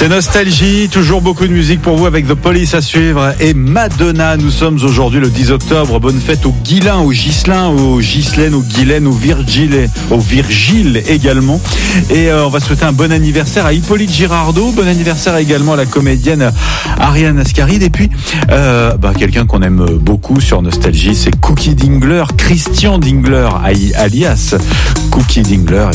C'est Nostalgie, toujours beaucoup de musique pour vous avec The Police à suivre et Madonna. Nous sommes aujourd'hui le 10 octobre. Bonne fête aux Guilain, aux Ghislain, aux Ghislaine, aux Guylaine, aux Virgile également. Et on va souhaiter un bon anniversaire à Hippolyte Girardot. Bon anniversaire également à la comédienne Ariane Ascaride. Et puis quelqu'un qu'on aime beaucoup sur Nostalgie, c'est Cookie Dingler, Christian Dingler alias Cookie Dingler.